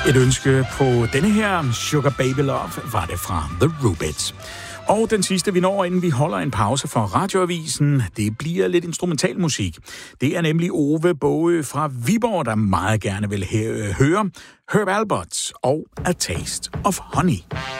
Et ønske på denne her Sugar Baby Love var det fra The Rubits. Og den sidste, vi når, inden vi holder en pause for radioavisen, det bliver lidt instrumentalmusik. Det er nemlig Ove Båge fra Viborg, der meget gerne vil høre Herb Alpert og A Taste of Honey.